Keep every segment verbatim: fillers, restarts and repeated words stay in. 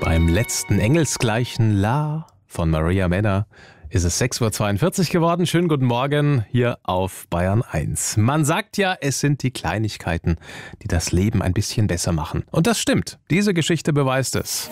Beim letzten engelsgleichen La von Maria Männer ist es sechs Uhr zweiundvierzig geworden. Schönen guten Morgen hier auf Bayern eins. Man sagt ja, es sind die Kleinigkeiten, die das Leben ein bisschen besser machen. Und das stimmt. Diese Geschichte beweist es.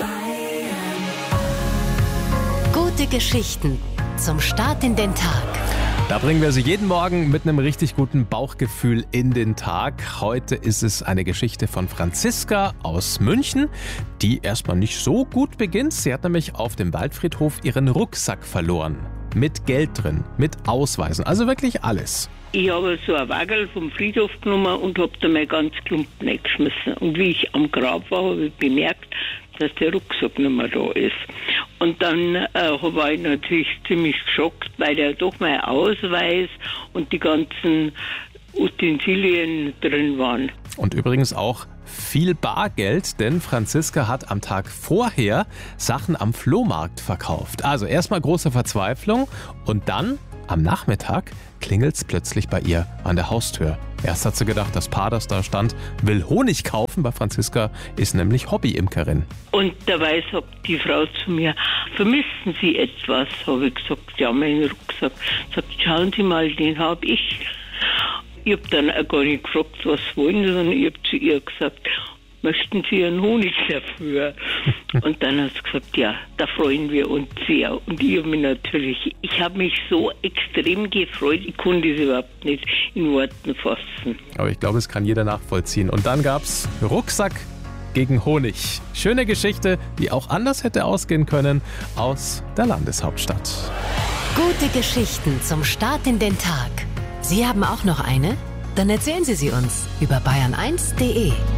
Gute Geschichten zum Start in den Tag. Da bringen wir Sie jeden Morgen mit einem richtig guten Bauchgefühl in den Tag. Heute ist es eine Geschichte von Franziska aus München, die erstmal nicht so gut beginnt. Sie hat nämlich auf dem Waldfriedhof ihren Rucksack verloren. Mit Geld drin, mit Ausweisen, also wirklich alles. Ich habe so ein Wagel vom Friedhof genommen und habe da mein ganz Klumpen eingeschmissen. Und wie ich am Grab war, habe ich bemerkt, dass der Rucksack nicht mehr da ist. Und dann äh, war ich natürlich ziemlich geschockt, weil da doch mein Ausweis und die ganzen Utensilien drin waren. Und übrigens auch viel Bargeld, denn Franziska hat am Tag vorher Sachen am Flohmarkt verkauft. Also erstmal große Verzweiflung und dann am Nachmittag klingelt's plötzlich bei ihr an der Haustür. Erst hat sie gedacht, das Paar, das da stand, will Honig kaufen. Bei Franziska ist nämlich Hobbyimkerin. Und dabei sagt die Frau zu mir, vermissen Sie etwas? Habe ich gesagt, ja, meinen Rucksack. Sagt, schauen Sie mal, den habe ich. Ich habe dann auch gar nicht gefragt, was wollen Sie, sondern ich habe zu ihr gesagt, möchten Sie einen Honig dafür? Und dann hat sie gesagt, ja, da freuen wir uns sehr. Und ich habe mich natürlich, ich habe mich so extrem gefreut, ich konnte es überhaupt nicht in Worten fassen. Aber ich glaube, es kann jeder nachvollziehen. Und dann gab's Rucksack gegen Honig. Schöne Geschichte, die auch anders hätte ausgehen können, aus der Landeshauptstadt. Gute Geschichten zum Start in den Tag. Sie haben auch noch eine? Dann erzählen Sie sie uns über bayern eins punkt de.